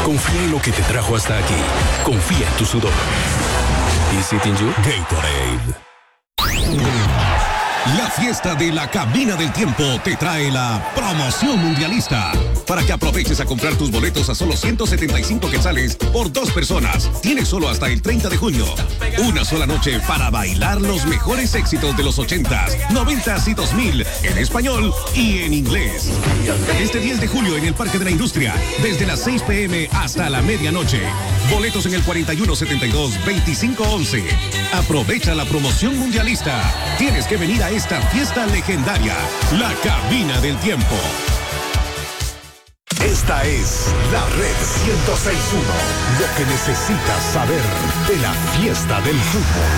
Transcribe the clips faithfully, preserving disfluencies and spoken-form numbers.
Confía en lo que te trajo hasta aquí. Confía en tu sudor. ¿Is it in you? Gatorade. La fiesta de la Cabina del Tiempo te trae la promoción mundialista. Para que aproveches a comprar tus boletos a solo ciento setenta y cinco quetzales por dos personas. Tienes solo hasta el treinta de junio. Una sola noche para bailar los mejores éxitos de los ochentas, noventas y dos mil en español y en inglés. Este diez de julio en el Parque de la Industria, desde las seis pe eme hasta la medianoche. Boletos en el cuarenta y uno setenta y dos veinticinco once. Aprovecha la promoción mundialista. Tienes que venir a esta fiesta legendaria, la Cabina del Tiempo. Esta es la Red ciento seis punto uno, lo que necesitas saber de la fiesta del fútbol.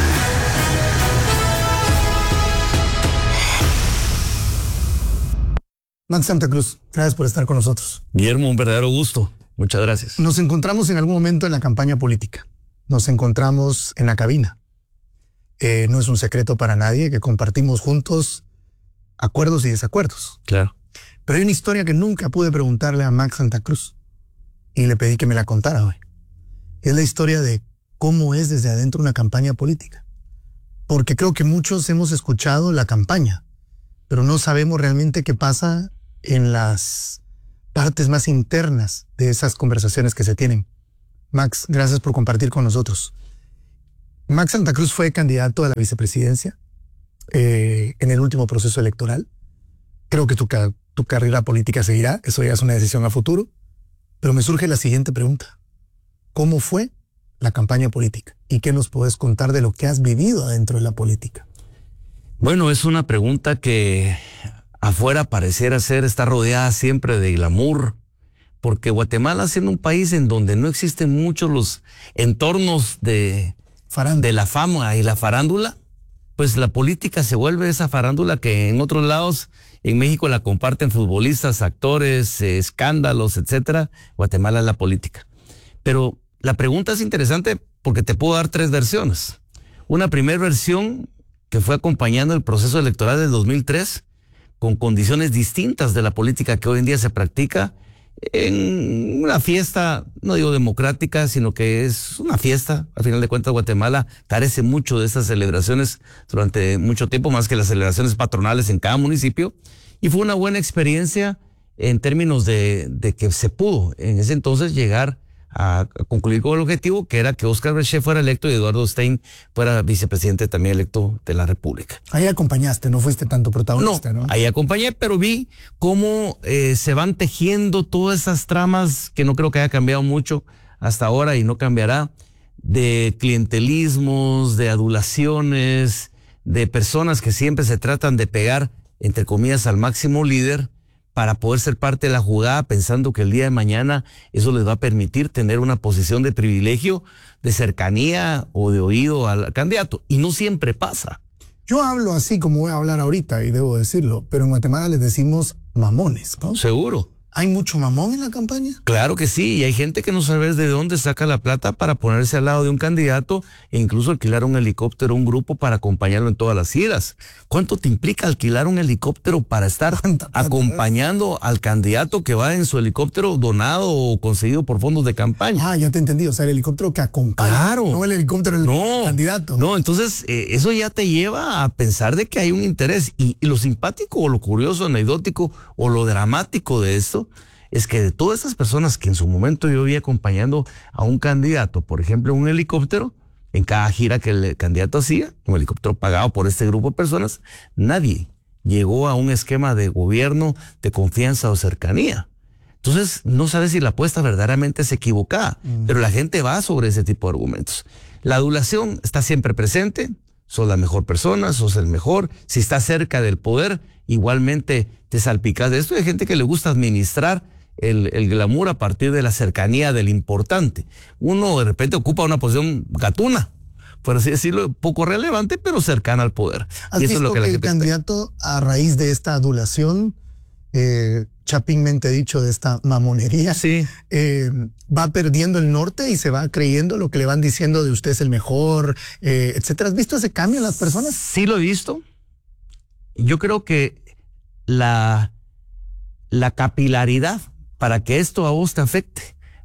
Max Santa Cruz, gracias por estar con nosotros. Guillermo, un verdadero gusto. Muchas gracias. Nos encontramos en algún momento en la campaña política. Nos encontramos en la cabina. Eh, no es un secreto para nadie que compartimos juntos acuerdos y desacuerdos. Claro. Pero hay una historia que nunca pude preguntarle a Max Santa Cruz y le pedí que me la contara hoy. Es la historia de cómo es desde adentro una campaña política. Porque creo que muchos hemos escuchado la campaña, pero no sabemos realmente qué pasa en las partes más internas de esas conversaciones que se tienen. Max, gracias por compartir con nosotros. Max Santa Cruz fue candidato a la vicepresidencia eh, en el último proceso electoral. Creo que tu, ca tu carrera política seguirá, eso ya es una decisión a futuro. Pero me surge la siguiente pregunta. ¿Cómo fue la campaña política? ¿Y qué nos puedes contar de lo que has vivido adentro de la política? Bueno, es una pregunta que afuera pareciera ser, está rodeada siempre de glamour, porque Guatemala, siendo un país en donde no existen muchos los entornos de, de la fama y la farándula, pues la política se vuelve esa farándula que en otros lados, en México la comparten futbolistas, actores, eh, escándalos, etcétera. Guatemala es la política. Pero la pregunta es interesante porque te puedo dar tres versiones. Una primera versión que fue acompañando el proceso electoral del dos mil tres, con condiciones distintas de la política que hoy en día se practica en una fiesta, no digo democrática, sino que es una fiesta. Al final de cuentas, Guatemala carece mucho de estas celebraciones durante mucho tiempo, más que las celebraciones patronales en cada municipio. Y fue una buena experiencia en términos de, de que se pudo en ese entonces llegar a concluir con el objetivo, que era que Óscar Breché fuera electo y Eduardo Stein fuera vicepresidente también electo de la República. Ahí acompañaste, no fuiste tanto protagonista, ¿no? No, ahí acompañé, pero vi cómo eh, se van tejiendo todas esas tramas que no creo que haya cambiado mucho hasta ahora y no cambiará, de clientelismos, de adulaciones, de personas que siempre se tratan de pegar, entre comillas, al máximo líder, para poder ser parte de la jugada, pensando que el día de mañana eso les va a permitir tener una posición de privilegio, de cercanía o de oído al candidato. Y no siempre pasa. Yo hablo así como voy a hablar ahorita, y debo decirlo, pero en Guatemala les decimos mamones, ¿no? Seguro. ¿Hay mucho mamón en la campaña? Claro que sí, y hay gente que no sabe de dónde saca la plata para ponerse al lado de un candidato e incluso alquilar un helicóptero, un grupo para acompañarlo en todas las giras. ¿Cuánto te implica alquilar un helicóptero para estar acompañando al candidato que va en su helicóptero donado o conseguido por fondos de campaña? Ah, ya te entendí, o sea, el helicóptero que acompaña, claro, no el helicóptero del no, candidato. No, entonces eh, eso ya te lleva a pensar de que hay un interés, y, y lo simpático o lo curioso, anecdótico o lo dramático de esto es que de todas esas personas que en su momento yo vi acompañando a un candidato, por ejemplo, un helicóptero, en cada gira que el candidato hacía, un helicóptero pagado por este grupo de personas, nadie llegó a un esquema de gobierno, de confianza o cercanía. Entonces, no sabes si la apuesta verdaderamente es equivocada, mm. pero la gente va sobre ese tipo de argumentos. La adulación está siempre presente, sos la mejor persona, sos el mejor, si estás cerca del poder, igualmente te salpicas de esto. Hay gente que le gusta administrar El, el glamour a partir de la cercanía del importante. Uno de repente ocupa una posición gatuna, por así decirlo, poco relevante, pero cercana al poder. ¿Has y eso visto es lo que, que la el gente candidato, está... a raíz de esta adulación, eh, chapinmente dicho, de esta mamonería, sí. eh, va perdiendo el norte y se va creyendo lo que le van diciendo de usted es el mejor, eh, etcétera? ¿Has visto ese cambio en las personas? Sí, lo he visto. Yo creo que la, la capilaridad para que esto a vos te afecte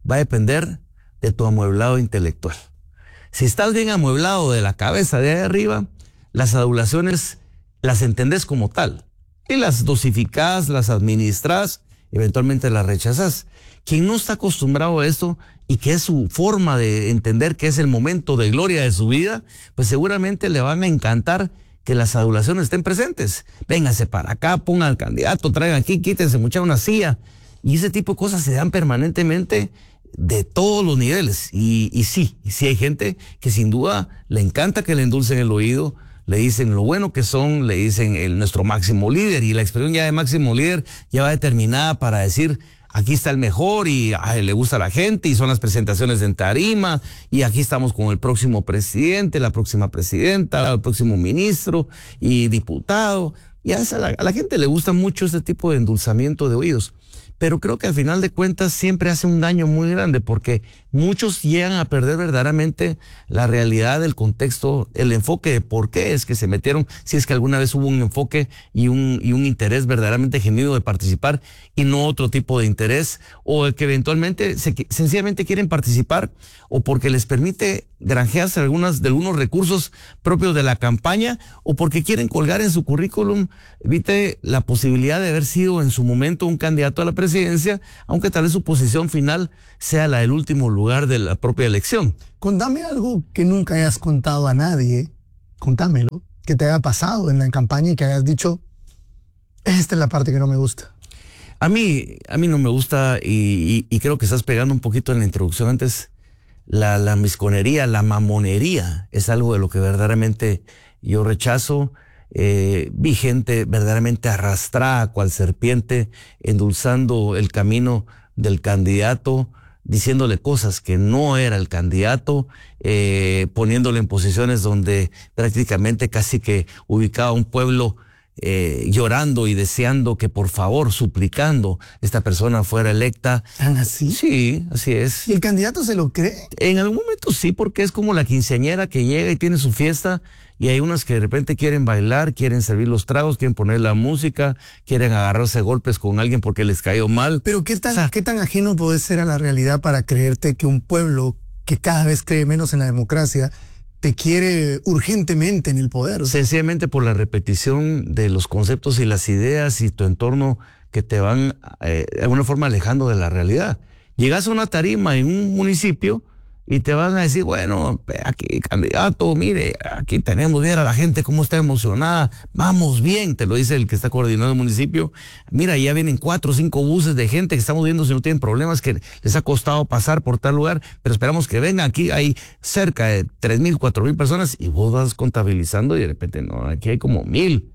va a depender de tu amueblado intelectual. Si estás bien amueblado de la cabeza de ahí arriba, las adulaciones las entendés como tal. Y las dosificás, las administrás, eventualmente las rechazás. Quien no está acostumbrado a esto y que es su forma de entender que es el momento de gloria de su vida, pues seguramente le van a encantar que las adulaciones estén presentes. Véngase para acá, pongan al candidato, traigan aquí, quítense mucha una silla. Y ese tipo de cosas se dan permanentemente de todos los niveles. Y, y sí, sí hay gente que sin duda le encanta que le endulcen el oído, le dicen lo bueno que son, le dicen el, nuestro máximo líder, y la expresión ya de máximo líder ya va determinada para decir aquí está el mejor y ay, le gusta a la gente y son las presentaciones en tarima y aquí estamos con el próximo presidente, la próxima presidenta, el próximo ministro y diputado. Y a, esa, a la gente le gusta mucho este tipo de endulzamiento de oídos. Pero creo que al final de cuentas siempre hace un daño muy grande porque muchos llegan a perder verdaderamente la realidad del contexto, el enfoque de por qué es que se metieron, si es que alguna vez hubo un enfoque y un, y un interés verdaderamente genuino de participar y no otro tipo de interés, o que eventualmente se, sencillamente quieren participar o porque les permite granjearse algunas, de algunos recursos propios de la campaña o porque quieren colgar en su currículum, evite la posibilidad de haber sido en su momento un candidato a la presidencia, aunque tal vez su posición final sea la del último lugar de la propia elección. Contame algo que nunca hayas contado a nadie, contámelo, que te haya pasado en la campaña y que hayas dicho, esta es la parte que no me gusta. A mí, a mí no me gusta y, y, y creo que estás pegando un poquito en la introducción antes, la, la misconería, la mamonería, es algo de lo que verdaderamente yo rechazo. Eh, vi gente verdaderamente arrastrada cual serpiente, endulzando el camino del candidato, diciéndole cosas que no era el candidato, eh, poniéndole en posiciones donde prácticamente casi que ubicaba a un pueblo eh, llorando y deseando que por favor, suplicando, esta persona fuera electa. ¿Tan así? Sí, así es. ¿Y el candidato se lo cree? En algún momento sí, porque es como la quinceañera que llega y tiene su fiesta y hay unas que de repente quieren bailar, quieren servir los tragos, quieren poner la música, quieren agarrarse a golpes con alguien porque les cayó mal. Pero ¿qué tan, O sea, ¿qué tan ajeno puede ser a la realidad para creerte que un pueblo que cada vez cree menos en la democracia te quiere urgentemente en el poder? Sencillamente por la repetición de los conceptos y las ideas y tu entorno que te van eh, de alguna forma alejando de la realidad. Llegas a una tarima en un municipio y te van a decir, bueno, aquí candidato, mire, aquí tenemos, ver a la gente cómo está emocionada, vamos bien, te lo dice el que está coordinando el municipio. Mira, ya vienen cuatro o cinco buses de gente que estamos viendo si no tienen problemas, que les ha costado pasar por tal lugar, pero esperamos que vengan. Aquí hay cerca de tres mil, cuatro mil personas y vos vas contabilizando y de repente, no, aquí hay como mil.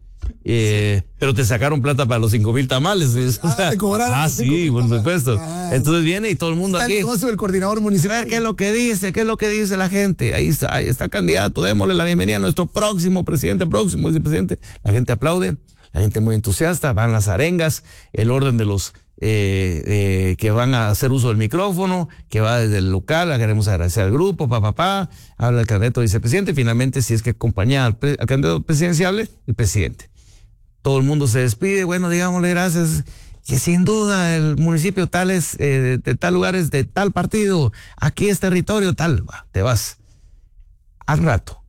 Eh, sí. Pero te sacaron plata para los cinco mil tamales. O sea, ah, ah sí, por supuesto. Ah, Entonces viene y todo el mundo está aquí. El negocio del coordinador municipal. ¿Qué es lo que dice? ¿Qué es lo que dice la gente? Ahí está, ahí está el candidato. Démosle la bienvenida a nuestro próximo presidente, próximo vicepresidente. La gente aplaude, la gente muy entusiasta. Van las arengas, el orden de los eh, eh, que van a hacer uso del micrófono, que va desde el local. Queremos agradecer al grupo, papá, papá. Habla el candidato vicepresidente. Finalmente, si es que acompaña al, pre, al candidato presidenciable, el presidente. Todo el mundo se despide, bueno, digámosle gracias, que sin duda el municipio tal es, eh, de tal lugar es de tal partido, aquí es territorio tal, va, te vas. Al rato,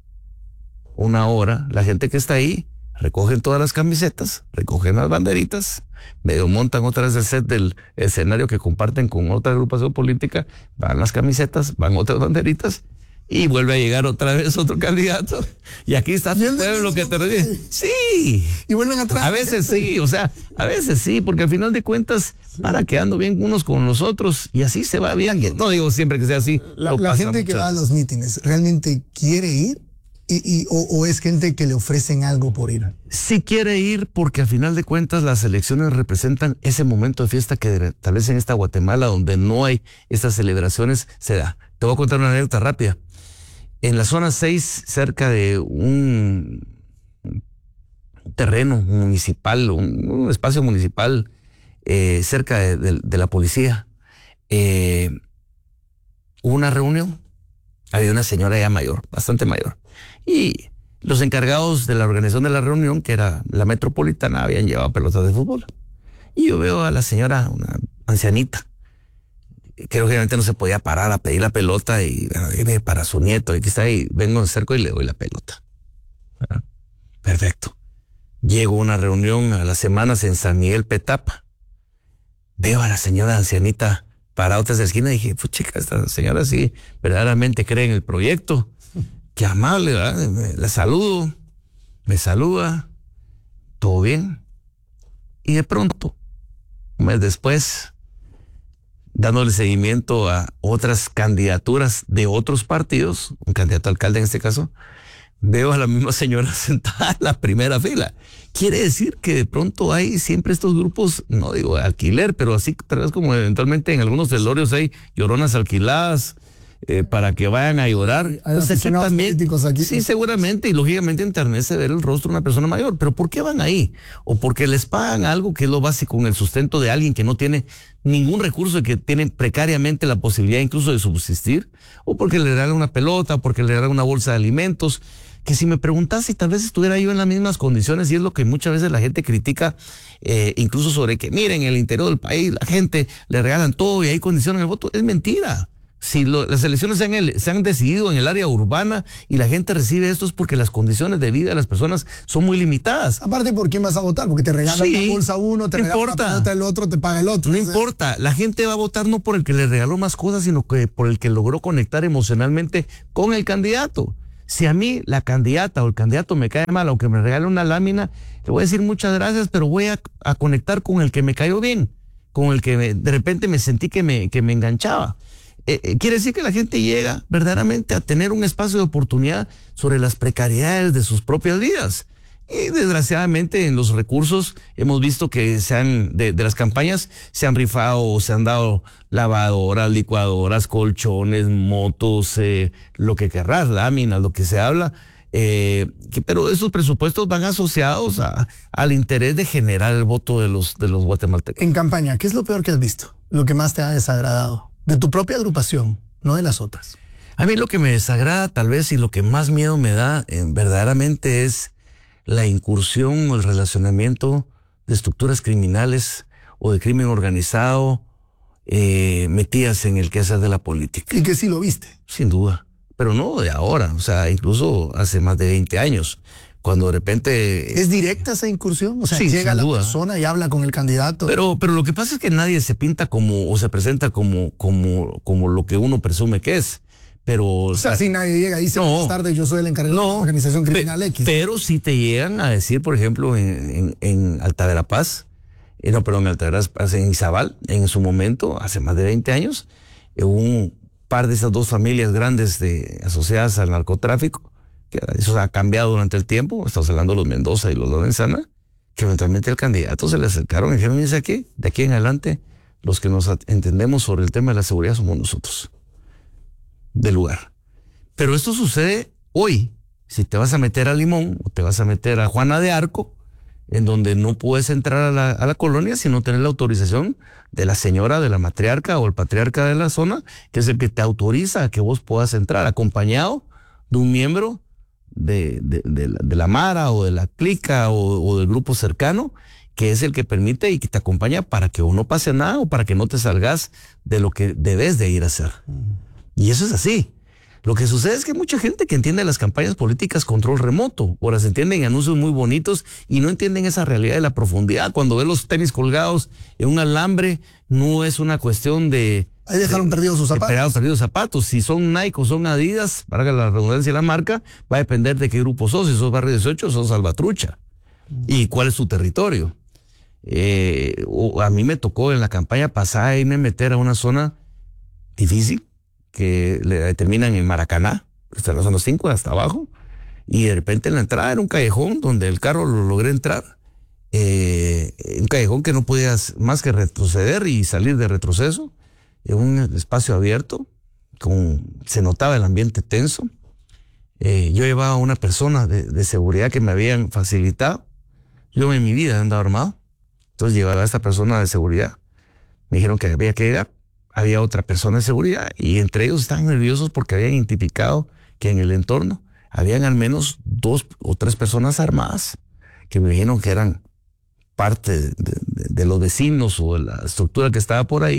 una hora, la gente que está ahí, recogen todas las camisetas, recogen las banderitas, medio montan otras del set del escenario que comparten con otra agrupación política, van las camisetas, van otras banderitas, y vuelve a llegar otra vez otro candidato. Y aquí está tu pueblo que te recibe. Sí. Y vuelven atrás. A veces sí, o sea, a veces sí, porque al final de cuentas sí. Para quedando bien unos con los otros y así se va bien. No digo siempre que sea así. La, la gente que va a los mítines, ¿realmente quiere ir? Y, y, o, ¿O es gente que le ofrecen algo por ir? Sí quiere ir porque al final de cuentas las elecciones representan ese momento de fiesta que tal vez en esta Guatemala donde no hay estas celebraciones se da. Te voy a contar una anécdota rápida. En la zona seis, cerca de un terreno municipal, un, un espacio municipal, eh, cerca de, de, de la policía, eh, hubo una reunión. Había una señora ya mayor, bastante mayor. Y los encargados de la organización de la reunión, que era la metropolitana, habían llevado pelotas de fútbol. Y yo veo a la señora, una ancianita, creo que realmente no se podía parar a pedir la pelota y bueno, viene para su nieto, y aquí está ahí, vengo cerco y le doy la pelota. ¿Verdad? Perfecto. Llego a una reunión a las semanas en San Miguel Petapa. Veo a la señora ancianita parada otra esquina y dije, pues chica, esta señora sí verdaderamente cree en el proyecto. Qué amable, ¿verdad? Me, la saludo, me saluda, todo bien. Y de pronto, un mes después, dándole seguimiento a otras candidaturas de otros partidos, un candidato a alcalde en este caso, veo a la misma señora sentada en la primera fila. Quiere decir que de pronto hay siempre estos grupos, no digo alquiler, pero así tal vez como eventualmente en algunos velorios hay lloronas alquiladas eh, para que vayan a llorar. Hay aficionados políticos aquí. Sí, seguramente, y lógicamente enternece ver el rostro de una persona mayor. Pero ¿por qué van ahí? O porque les pagan algo que es lo básico en el sustento de alguien que no tiene ningún recurso y que tiene precariamente la posibilidad incluso de subsistir, o porque le regalan una pelota, o porque le regalan una bolsa de alimentos. Que si me preguntas si tal vez estuviera yo en las mismas condiciones, y es lo que muchas veces la gente critica, eh, incluso sobre que miren, en el interior del país la gente le regalan todo y hay condiciones en el voto, es mentira. Si lo, las elecciones se han, el, se han decidido en el área urbana y la gente recibe esto es porque las condiciones de vida de las personas son muy limitadas. Aparte, ¿por quién vas a votar? Porque te regalan Sí, una bolsa uno, te no regalan importa. una pelota el otro, te paga el otro. No Entonces, importa, la gente va a votar no por el que le regaló más cosas, sino que por el que logró conectar emocionalmente con el candidato. Si a mí la candidata o el candidato me cae mal, aunque me regale una lámina, le voy a decir muchas gracias, pero voy a, a conectar con el que me cayó bien, con el que me, de repente me sentí que me, que me enganchaba. Eh, eh, quiere decir que la gente llega verdaderamente a tener un espacio de oportunidad sobre las precariedades de sus propias vidas. Y desgraciadamente en los recursos hemos visto que se han, de, de las campañas se han rifado o se han dado lavadoras, licuadoras, colchones, motos, eh, lo que querrás, láminas, lo que se habla. Eh, que, pero esos presupuestos van asociados a, al interés de generar el voto de los, de los guatemaltecos. en campaña, ¿qué es lo peor que has visto? Lo que más te ha desagradado de tu propia agrupación, no de las otras. A mí lo que me desagrada tal vez y lo que más miedo me da eh, verdaderamente es la incursión o el relacionamiento de estructuras criminales o de crimen organizado eh, metidas en el quehacer de la política. Y que sí lo viste. Sin duda, pero no de ahora, o sea, incluso hace más de veinte años, cuando de repente... ¿Es directa esa incursión? O sea, Sí, llega sin la duda. persona y habla con el candidato. Pero, pero lo que pasa es que nadie se pinta como o se presenta como, como, como lo que uno presume que es. Pero, o sea, si nadie llega y dice, No. buenas tardes, yo soy el encargado de la organización criminal Pe- X. Pero si te llegan a decir, por ejemplo, en, en, en Alta Verapaz, eh, no, perdón, en Alta Verapaz, en Izabal, en su momento, hace más de veinte años, eh, un par de esas dos familias grandes de, asociadas al narcotráfico, que eso ha cambiado durante el tiempo, estamos hablando de los Mendoza y los Lorenzana, que eventualmente el candidato se le acercaron y dijeron, dice aquí, de aquí en adelante, los que nos at- entendemos sobre el tema de la seguridad somos nosotros, del lugar. Pero esto sucede hoy. Si te vas a meter a Limón o te vas a meter a Juana de Arco, en donde no puedes entrar a la, a la colonia si no tener la autorización de la señora, de la matriarca o el patriarca de la zona, que es el que te autoriza a que vos puedas entrar, acompañado de un miembro de, de, de, la, de la Mara o de la clica o, o del grupo cercano, que es el que permite y que te acompaña para que o no pase nada o para que no te salgas de lo que debes de ir a hacer. Y eso es así. Lo que sucede es que hay mucha gente que entiende las campañas políticas control remoto, o las entienden en anuncios muy bonitos y no entienden esa realidad de la profundidad. Cuando ve los tenis colgados en un alambre, no es una cuestión de... Ahí dejaron de- perdidos sus de zapatos. pegados, perdidos zapatos. Si son Nike o son Adidas, para que la redundancia de la marca, va a depender de qué grupo sos. Si sos Barrio dieciocho o sos Salvatrucha. Y cuál es su territorio. Eh, o a mí me tocó en la campaña pasada irme a meter a una zona difícil, que le determinan en Maracaná, hasta la zona cinco, hasta abajo, y de repente en la entrada era un callejón donde el carro lo logré entrar, eh, un callejón que no podías más que retroceder y salir de retroceso, en un espacio abierto, con, se notaba el ambiente tenso. Eh, yo llevaba a una persona de, de seguridad que me habían facilitado. Yo en mi vida he andado armado, entonces llevaba a esta persona de seguridad, me dijeron que había que llegar. Había otra persona de seguridad y entre ellos estaban nerviosos porque habían identificado que en el entorno habían al menos dos o tres personas armadas que me dijeron que eran parte de, de, de los vecinos o de la estructura que estaba por ahí,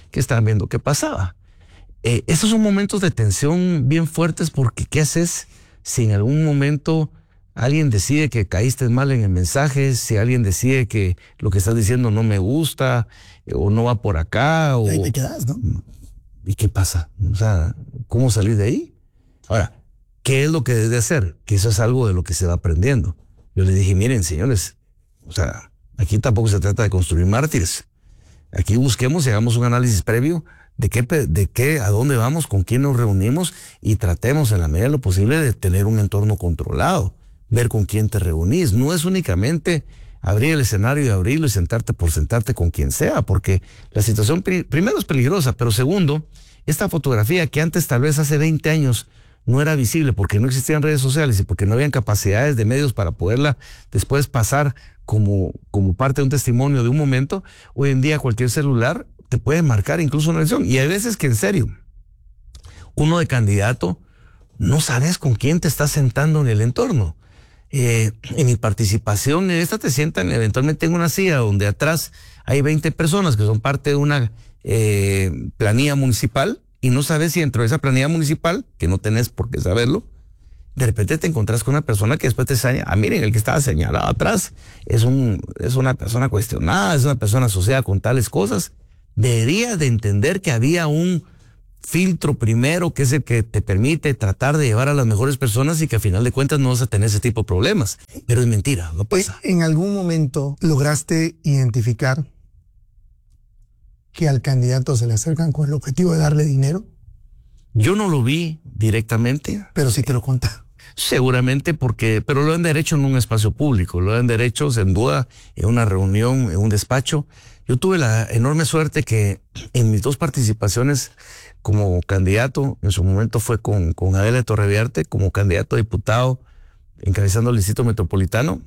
que estaban viendo qué pasaba. Eh, esos son momentos de tensión bien fuertes porque ¿qué haces si en algún momento alguien decide que caíste mal en el mensaje, si alguien decide que lo que estás diciendo no me gusta eh, o no va por acá? O, y ahí te quedas, ¿no? ¿Y qué pasa? O sea, ¿cómo salir de ahí? Ahora, ¿qué es lo que debe hacer? Que eso es algo de lo que se va aprendiendo. Yo les dije, miren, señores, o sea, aquí tampoco se trata de construir mártires. Aquí busquemos y hagamos un análisis previo de qué, de qué, a dónde vamos, con quién nos reunimos y tratemos en la medida de lo posible de tener un entorno controlado, ver con quién te reunís. No es únicamente abrir el escenario y abrirlo y sentarte por sentarte con quien sea, porque la situación primero es peligrosa, pero segundo, esta fotografía que antes tal vez hace veinte años no era visible porque no existían redes sociales y porque no habían capacidades de medios para poderla después pasar como, como parte de un testimonio de un momento, hoy en día cualquier celular te puede marcar incluso una elección. Y hay veces que en serio, uno de candidato no sabes con quién te estás sentando en el entorno. Eh, en mi participación en esta te sientan eventualmente en una silla donde atrás hay veinte personas que son parte de una eh, planilla municipal y no sabes si dentro de esa planilla municipal, que no tenés por qué saberlo, de repente te encontrás con una persona que después te señala, ah, miren, el que estaba señalado atrás es, un, es una persona cuestionada, es una persona asociada con tales cosas. Deberías de entender que había un filtro primero, que es el que te permite tratar de llevar a las mejores personas y que a final de cuentas no vas a tener ese tipo de problemas. Pero es mentira, no pasa. ¿En algún momento lograste identificar que al candidato se le acercan con el objetivo de darle dinero? Yo no lo vi directamente. Pero sí te lo cuenta. Seguramente porque, pero lo han derecho en un espacio público, lo han derecho sin duda en una reunión, en un despacho. Yo tuve la enorme suerte que en mis dos participaciones como candidato, en su momento fue con, con Adela Torreviarte, como candidato a diputado encabezando el distrito metropolitano.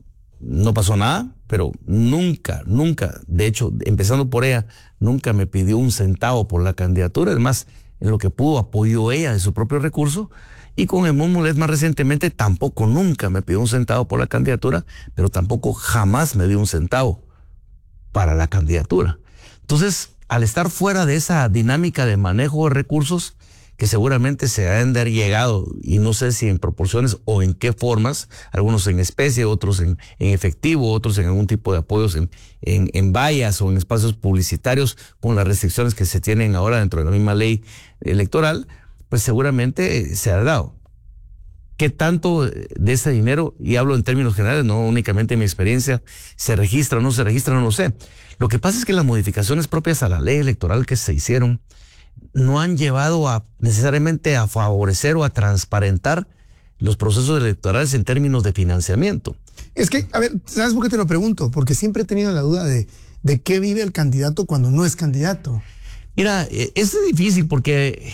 No pasó nada, pero nunca, nunca, de hecho, empezando por ella, nunca me pidió un centavo por la candidatura. Es más, en lo que pudo apoyó ella de su propio recurso. Y con Edmond Mulet más recientemente tampoco nunca me pidió un centavo por la candidatura, pero tampoco jamás me dio un centavo para la candidatura. Entonces, al estar fuera de esa dinámica de manejo de recursos, que seguramente se han de haber llegado, y no sé si en proporciones o en qué formas, algunos en especie, otros en, en efectivo, otros en algún tipo de apoyos en, en, en vallas o en espacios publicitarios, con las restricciones que se tienen ahora dentro de la misma ley electoral, pues seguramente se ha dado. ¿Qué tanto de ese dinero, y hablo en términos generales, no únicamente en mi experiencia, se registra o no se registra, no lo sé? Lo que pasa es que las modificaciones propias a la ley electoral que se hicieron no han llevado a necesariamente a favorecer o a transparentar los procesos electorales en términos de financiamiento. Es que, a ver, ¿sabes por qué te lo pregunto? Porque siempre he tenido la duda de, de qué vive el candidato cuando no es candidato. Mira, es difícil porque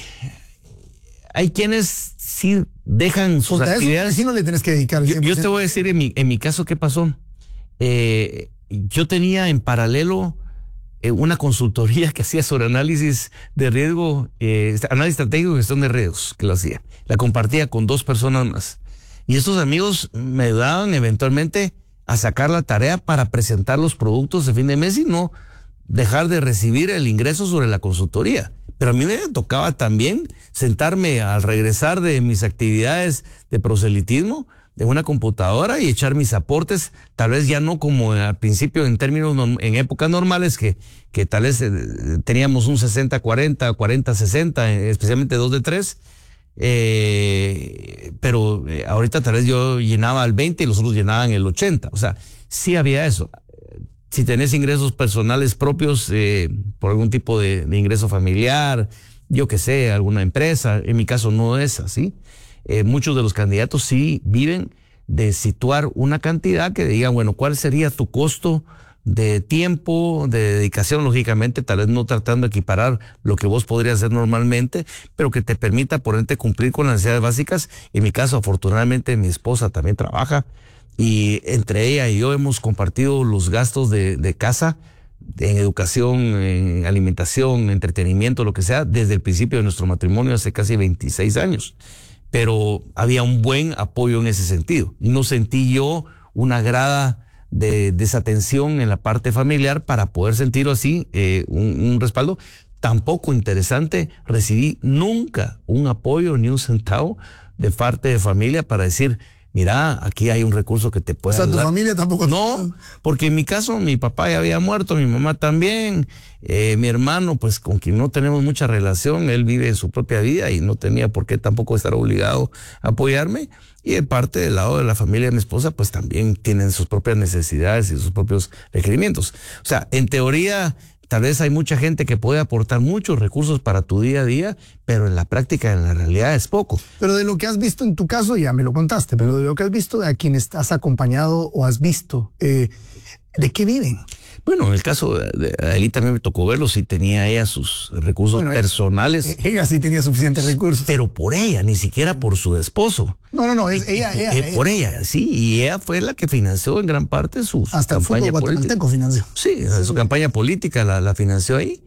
hay quienes sí dejan sus pues actividades. Sí, no le tienes que dedicar. Yo, yo te voy a decir en mi, en mi caso qué pasó. Eh, yo tenía en paralelo eh, una consultoría que hacía sobre análisis de riesgo, eh, análisis estratégico y gestión de riesgos, que lo hacía. La compartía con dos personas más. Y estos amigos me ayudaban eventualmente a sacar la tarea para presentar los productos de fin de mes y no dejar de recibir el ingreso sobre la consultoría. Pero a mí me tocaba también sentarme al regresar de mis actividades de proselitismo de una computadora y echar mis aportes, tal vez ya no como al principio en términos, en épocas normales, que, que tal vez eh, teníamos un sesenta cuarenta, cuarenta sesenta, especialmente dos de tres, eh, pero eh, ahorita tal vez yo llenaba el veinte y los otros llenaban el ochenta, o sea, sí había eso. Si tenés ingresos personales propios eh, por algún tipo de, de ingreso familiar, yo que sé, alguna empresa, en mi caso no es así. Eh, muchos de los candidatos sí viven de situar una cantidad que digan, bueno, ¿cuál sería tu costo de tiempo, de dedicación? Lógicamente, tal vez no tratando de equiparar lo que vos podrías hacer normalmente, pero que te permita, por ende, cumplir con las necesidades básicas. En mi caso, afortunadamente, mi esposa también trabaja. Y entre ella y yo hemos compartido los gastos de, de casa, en educación, en alimentación, entretenimiento, lo que sea, desde el principio de nuestro matrimonio hace casi veintiséis años. Pero había un buen apoyo en ese sentido. No sentí yo una grada de desatención en la parte familiar para poder sentir así eh, un, un respaldo. tampoco interesante, recibí nunca un apoyo ni un centavo de parte de familia para decir, mira, aquí hay un recurso que te puede ayudar. O sea, ayudar. tu familia tampoco. No, porque en mi caso mi papá ya había muerto, mi mamá también, eh, mi hermano, pues con quien no tenemos mucha relación, él vive su propia vida y no tenía por qué tampoco estar obligado a apoyarme. Y de parte del lado de la familia de mi esposa, pues también tienen sus propias necesidades y sus propios requerimientos. O sea, en teoría, tal vez hay mucha gente que puede aportar muchos recursos para tu día a día, pero en la práctica, en la realidad, es poco. Pero de lo que has visto en tu caso, ya me lo contaste, pero de lo que has visto, a quienes has acompañado o has visto, eh, ¿de qué viven? Bueno, en el caso de Adelí también me tocó verlo, sí tenía ella sus recursos bueno, personales. Ella, ella sí tenía suficientes recursos. Pero por ella, ni siquiera por su esposo. No, no, no, es ella, ella, eh, ella. Por ella, sí, y ella fue la que financió en gran parte su, su Hasta campaña el fútbol guatemalteco financió. Sí, su sí. campaña política la, la financió ahí.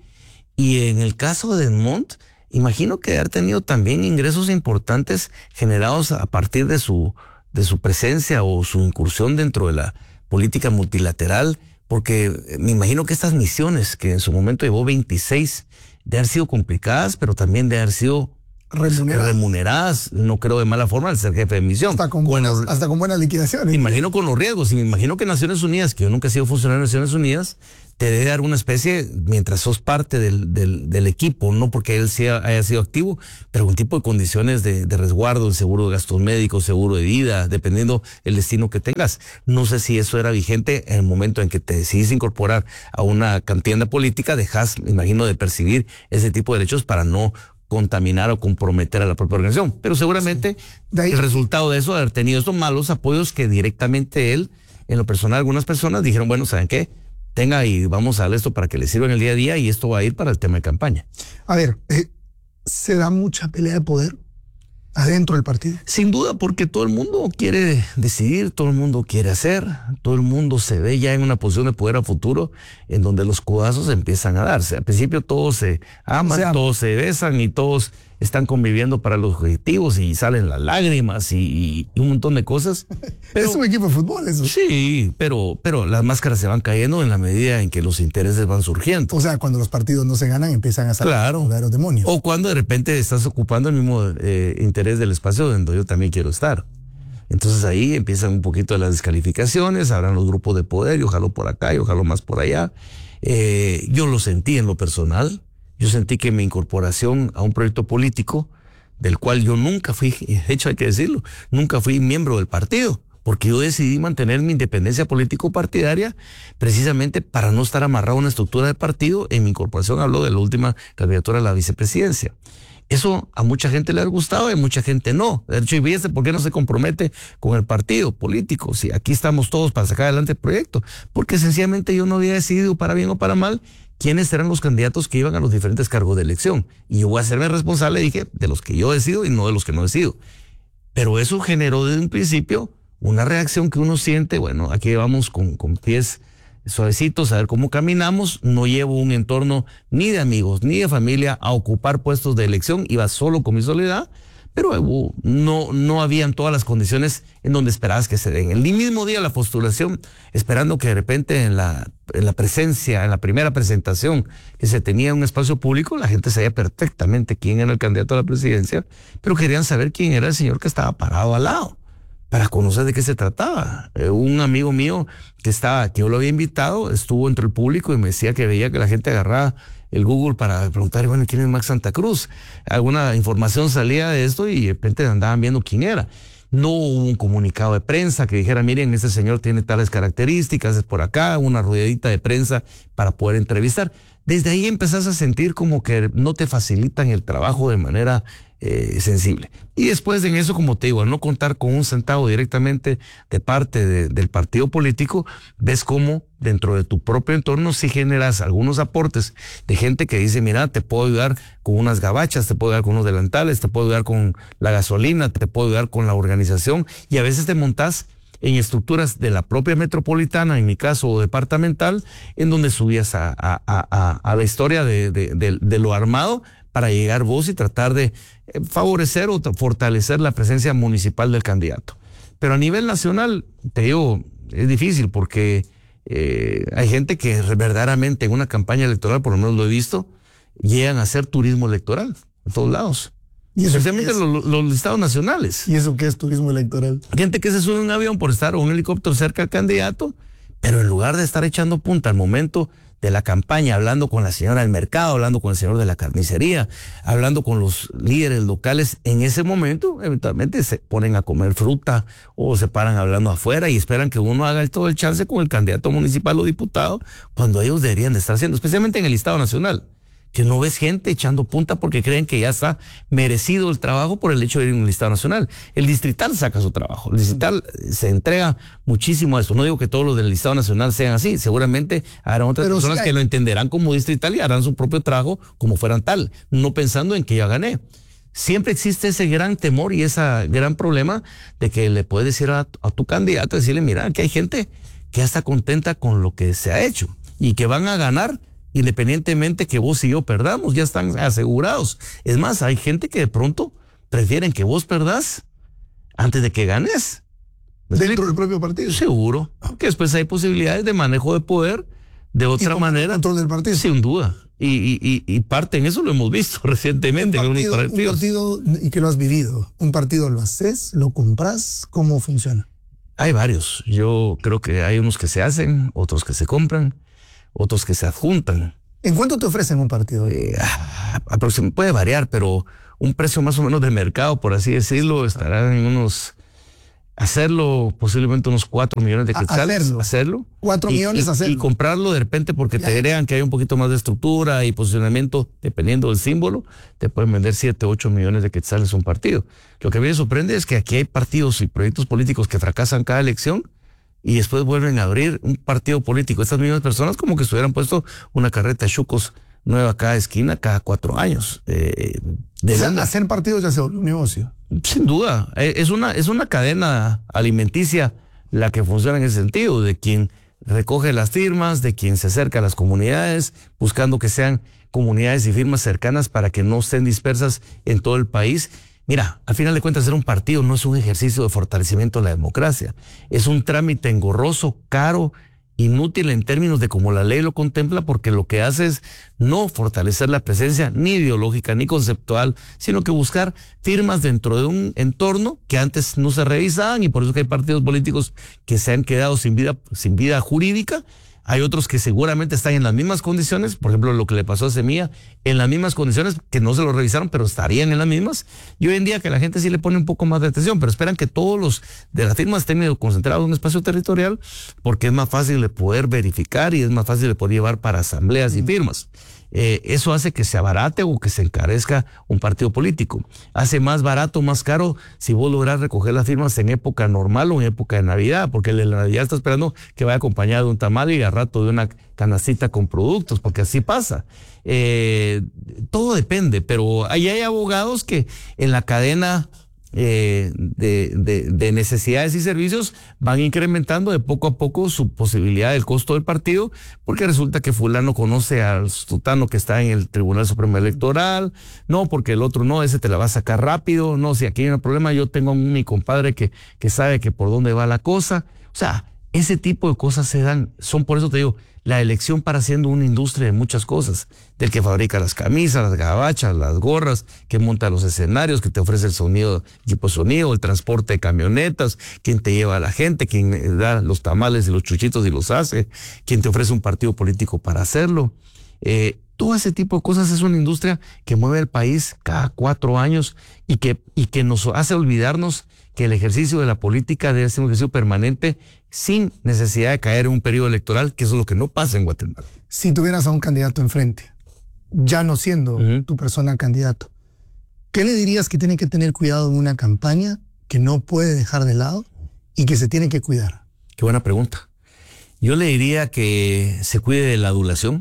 Y en el caso de Edmond, imagino que haber tenido también ingresos importantes generados a partir de su, de su presencia o su incursión dentro de la política multilateral, porque me imagino que estas misiones, que en su momento llevó veintiséis, de haber sido complicadas, pero también de haber sido remuneradas, remuneradas no creo de mala forma, al ser jefe de misión. Hasta con buenas, con, hasta con buenas liquidaciones. Me imagino con los riesgos, y me imagino que Naciones Unidas, que yo nunca he sido funcionario de Naciones Unidas, te debe dar una especie, mientras sos parte del, del, del equipo, no porque él sea, haya sido activo, pero un tipo de condiciones de, de resguardo, el seguro de gastos médicos, seguro de vida, dependiendo el destino que tengas. No sé si eso era vigente en el momento en que te decidís incorporar a una contienda política, dejas, me imagino, de percibir ese tipo de derechos para no contaminar o comprometer a la propia organización. Pero seguramente sí. de ahí, el resultado de eso, de haber tenido estos malos apoyos que directamente él, en lo personal, algunas personas dijeron, bueno, ¿saben qué? Tenga y vamos a darle esto para que le sirva en el día a día y esto va a ir para el tema de campaña. A ver, eh, ¿se da mucha pelea de poder adentro del partido? Sin duda, porque todo el mundo quiere decidir, todo el mundo quiere hacer, todo el mundo se ve ya en una posición de poder a futuro en donde los codazos empiezan a darse. Al principio todos se aman, o sea, todos se besan y todos están conviviendo para los objetivos y salen las lágrimas y, y un montón de cosas. Pero, es un equipo de fútbol eso. Sí, pero, pero las máscaras se van cayendo en la medida en que los intereses van surgiendo. O sea, cuando los partidos no se ganan empiezan a salir claro. los demonios. O cuando de repente estás ocupando el mismo eh, interés del espacio donde yo también quiero estar. Entonces ahí empiezan un poquito las descalificaciones, habrán los grupos de poder, yo jalo por acá, yo jalo más por allá. Eh, yo lo sentí en lo personal. Yo sentí que mi incorporación a un proyecto político, del cual yo nunca fui, de hecho hay que decirlo, nunca fui miembro del partido, porque yo decidí mantener mi independencia político-partidaria precisamente para no estar amarrado a una estructura de partido. En mi incorporación hablo de la última candidatura a la vicepresidencia. Eso a mucha gente le ha gustado y a mucha gente no. De hecho, y fíjese por qué no se compromete con el partido político. Si aquí estamos todos para sacar adelante el proyecto, porque sencillamente yo no había decidido, para bien o para mal, quiénes eran los candidatos que iban a los diferentes cargos de elección. Y yo voy a hacerme responsable, dije, de los que yo decido y no de los que no decido. Pero eso generó desde un principio una reacción que uno siente, bueno, aquí vamos con, con pies suavecitos, a ver cómo caminamos. No llevo un entorno ni de amigos ni de familia a ocupar puestos de elección, iba solo con mi soledad, pero uh, no, no habían todas las condiciones en donde esperabas que se den. El mismo día de la postulación, esperando que de repente en la, en la presencia, en la primera presentación que se tenía en un espacio público, la gente sabía perfectamente quién era el candidato a la presidencia, pero querían saber quién era el señor que estaba parado al lado, para conocer de qué se trataba. Eh, un amigo mío que estaba, que yo lo había invitado, estuvo entre el público y me decía que veía que la gente agarraba el Google para preguntar, bueno, ¿quién es Max Santa Cruz? Alguna información salía de esto y de repente andaban viendo quién era. No hubo un comunicado de prensa que dijera, miren, este señor tiene tales características, es por acá, una ruedita de prensa para poder entrevistar. Desde ahí empezás a sentir como que no te facilitan el trabajo de manera eh, sensible. Y después en eso, como te digo, al no contar con un centavo directamente de parte de, del partido político, ves cómo dentro de tu propio entorno sí generas algunos aportes de gente que dice, mira, te puedo ayudar con unas gabachas, te puedo ayudar con unos delantales, te puedo ayudar con la gasolina, te puedo ayudar con la organización, y a veces te montás en estructuras de la propia metropolitana, en mi caso, o departamental, en donde subías a, a, a, a la historia de, de, de, de lo armado para llegar vos y tratar de favorecer o fortalecer la presencia municipal del candidato. Pero a nivel nacional, te digo, es difícil porque eh, hay gente que verdaderamente en una campaña electoral, por lo menos lo he visto, llegan a hacer turismo electoral en todos lados. ¿Y eso especialmente qué es? los, los listados nacionales. ¿Y eso qué es turismo electoral? Gente que se sube a un avión por estar o un helicóptero cerca del candidato, pero en lugar de estar echando punta al momento de la campaña, hablando con la señora del mercado, hablando con el señor de la carnicería, hablando con los líderes locales, en ese momento eventualmente se ponen a comer fruta o se paran hablando afuera y esperan que uno haga todo el chance con el candidato municipal o diputado, cuando ellos deberían de estar haciendo, especialmente en el listado nacional, que no ves gente echando punta porque creen que ya está merecido el trabajo por el hecho de ir en un listado nacional. El distrital saca su trabajo, el distrital se entrega muchísimo a eso. No digo que todos los del listado nacional sean así, seguramente habrá otras Pero personas sí hay... que lo entenderán como distrital y harán su propio trabajo como fueran tal, no pensando en que ya gané. Siempre existe ese gran temor y ese gran problema de que le puedes decir a, a tu candidato, decirle, mira, que hay gente que ya está contenta con lo que se ha hecho y que van a ganar independientemente que vos y yo perdamos, ya están asegurados. Es más, hay gente que de pronto prefieren que vos perdás antes de que ganes. ¿Dentro del propio partido? Seguro, porque después hay posibilidades de manejo de poder de otra manera. ¿Control del partido? Sin duda. Y, y, y, y parte en eso lo hemos visto recientemente. Un en partido, un partido, y que lo has vivido, un partido lo haces, lo compras, ¿cómo funciona? Hay varios. Yo creo que hay unos que se hacen, otros que se compran, otros que se adjuntan. ¿En cuánto te ofrecen un partido? Eh, aproxim- puede variar, pero un precio más o menos de mercado, por así decirlo, estará en unos... Hacerlo posiblemente unos cuatro millones de quetzales. Hacerlo. Hacerlo. Cuatro y, millones y, hacerlo. Y comprarlo de repente porque ya. Te crean que hay un poquito más de estructura y posicionamiento, dependiendo del símbolo, te pueden vender siete, ocho millones de quetzales un partido. Lo que a mí me sorprende es que aquí hay partidos y proyectos políticos que fracasan cada elección y después vuelven a abrir un partido político. Estas mismas personas como que estuvieran puesto una carreta de chucos nueva cada esquina cada cuatro años. Eh, de o sea, verdad. hacer partidos ya se volvió un negocio. Sin duda, es una, es una cadena alimenticia la que funciona en ese sentido, de quien recoge las firmas, de quien se acerca a las comunidades, buscando que sean comunidades y firmas cercanas para que no estén dispersas en todo el país. Mira, al final de cuentas, hacer un partido no es un ejercicio de fortalecimiento de la democracia, es un trámite engorroso, caro, inútil en términos de cómo la ley lo contempla, porque lo que hace es no fortalecer la presencia ni ideológica ni conceptual, sino que buscar firmas dentro de un entorno que antes no se revisaban, y por eso que hay partidos políticos que se han quedado sin vida, sin vida jurídica. Hay otros que seguramente están en las mismas condiciones, por ejemplo, lo que le pasó a Semilla, en las mismas condiciones, que no se lo revisaron, pero estarían en las mismas. Y hoy en día que la gente sí le pone un poco más de atención, pero esperan que todos los de las firmas estén concentrados en un espacio territorial, porque es más fácil de poder verificar y es más fácil de poder llevar para asambleas y firmas. Eh, eso hace que se abarate o que se encarezca un partido político. Hace más barato, más caro si vos lográs recoger las firmas en época normal o en época de Navidad, porque el de la Navidad está esperando que vaya acompañado de un tamal y al rato de una canastita con productos, porque así pasa. Eh, todo depende, pero ahí hay abogados que en la cadena Eh, de, de, de necesidades y servicios van incrementando de poco a poco su posibilidad del costo del partido, porque resulta que fulano conoce al sutano que está en el Tribunal Supremo Electoral, no, porque el otro no, ese te la va a sacar rápido, no, si aquí hay un problema, yo tengo a mi compadre que, que sabe que por dónde va la cosa. O sea, ese tipo de cosas se dan, son, por eso te digo, la elección para siendo una industria de muchas cosas, del que fabrica las camisas, las gabachas, las gorras, que monta los escenarios, que te ofrece el sonido, equipo de sonido, el transporte de camionetas, quien te lleva a la gente, quien da los tamales y los chuchitos y los hace, quien te ofrece un partido político para hacerlo. Eh, todo ese tipo de cosas es una industria que mueve el país cada cuatro años y que, y que nos hace olvidarnos que el ejercicio de la política debe ser un ejercicio permanente sin necesidad de caer en un periodo electoral, que eso es lo que no pasa en Guatemala. Si tuvieras a un candidato enfrente, ya no siendo uh-huh. tu persona candidato, ¿qué le dirías que tiene que tener cuidado en una campaña que no puede dejar de lado y que se tiene que cuidar? Qué buena pregunta. Yo le diría que se cuide de la adulación,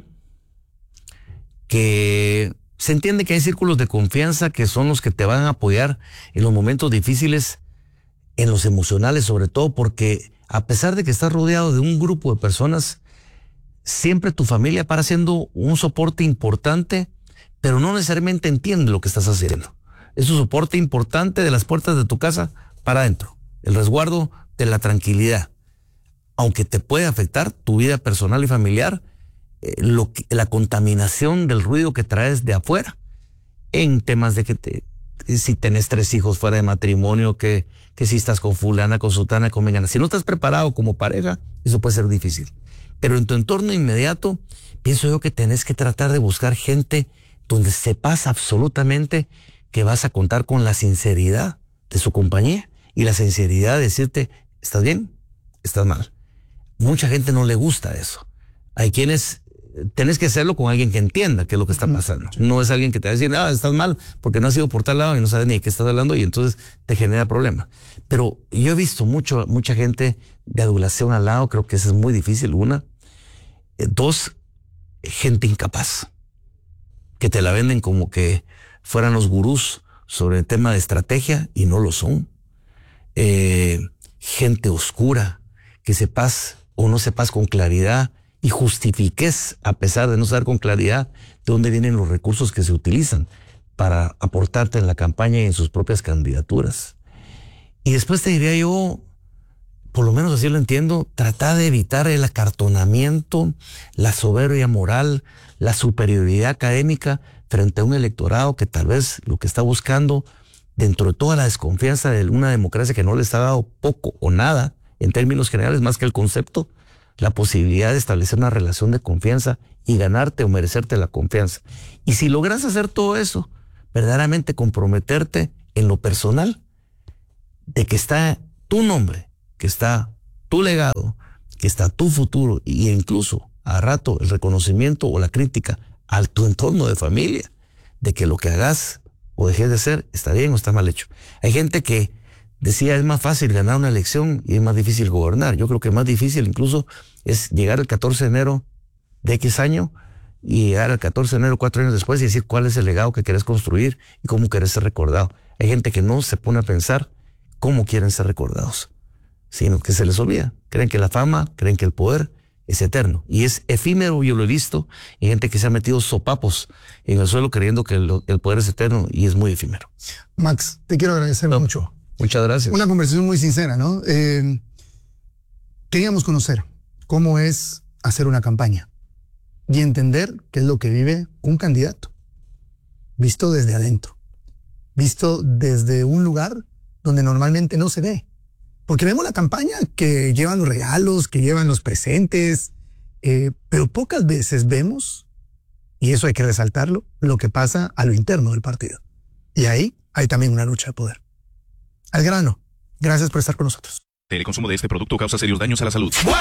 que se entiende que hay círculos de confianza que son los que te van a apoyar en los momentos difíciles, en los emocionales sobre todo, porque a pesar de que estás rodeado de un grupo de personas, siempre tu familia para siendo un soporte importante, pero no necesariamente entiende lo que estás haciendo. Es un soporte importante de las puertas de tu casa para adentro, el resguardo de la tranquilidad. Aunque te puede afectar tu vida personal y familiar, eh, lo que, la contaminación del ruido que traes de afuera en temas de que te, si tenés tres hijos fuera de matrimonio, que, que si estás con fulana, con sutana, con mengana. Si no estás preparado como pareja, eso puede ser difícil. Pero en tu entorno inmediato, pienso yo que tenés que tratar de buscar gente donde sepas absolutamente que vas a contar con la sinceridad de su compañía y la sinceridad de decirte, ¿estás bien? ¿Estás mal? Mucha gente no le gusta eso. Hay quienes, tenés que hacerlo con alguien que entienda qué es lo que está pasando. No es alguien que te va a decir, ah, estás mal porque no has ido por tal lado y no sabes ni de qué estás hablando y entonces te genera problema. Pero yo he visto mucho, mucha gente de adulación al lado, creo que eso es muy difícil, una. Eh, dos, gente incapaz, que te la venden como que fueran los gurús sobre el tema de estrategia y no lo son. Eh, gente oscura, que sepas o no sepas con claridad y justifiques, a pesar de no saber con claridad, de dónde vienen los recursos que se utilizan para aportarte en la campaña y en sus propias candidaturas. Y después te diría yo, por lo menos así lo entiendo, tratar de evitar el acartonamiento, la soberbia moral, la superioridad académica frente a un electorado que tal vez lo que está buscando, dentro de toda la desconfianza de una democracia que no les ha dado poco o nada, en términos generales, más que el concepto, la posibilidad de establecer una relación de confianza y ganarte o merecerte la confianza. Y si logras hacer todo eso, verdaderamente comprometerte en lo personal, de que está tu nombre, que está tu legado, que está tu futuro e incluso a rato el reconocimiento o la crítica a tu entorno de familia, de que lo que hagas o dejes de hacer está bien o está mal hecho. Hay gente que decía es más fácil ganar una elección y es más difícil gobernar. Yo creo que más difícil incluso es llegar el catorce de enero de X año y llegar al catorce de enero cuatro años después y decir cuál es el legado que querés construir y cómo querés ser recordado. Hay gente que no se pone a pensar cómo quieren ser recordados, sino que se les olvida. Creen que la fama, creen que el poder es eterno y es efímero. Yo lo he visto. Hay gente que se ha metido sopapos en el suelo creyendo que el, el poder es eterno y es muy efímero. Max, te quiero agradecer no, mucho. Muchas gracias. Una conversación muy sincera, ¿no? Eh, queríamos conocer cómo es hacer una campaña y entender qué es lo que vive un candidato, visto desde adentro, visto desde un lugar donde normalmente no se ve. Porque vemos la campaña que llevan los regalos, que llevan los presentes, eh, pero pocas veces vemos, y eso hay que resaltarlo, lo que pasa a lo interno del partido. Y ahí hay también una lucha de poder. Al grano, gracias por estar con nosotros. El consumo de este producto causa serios daños a la salud.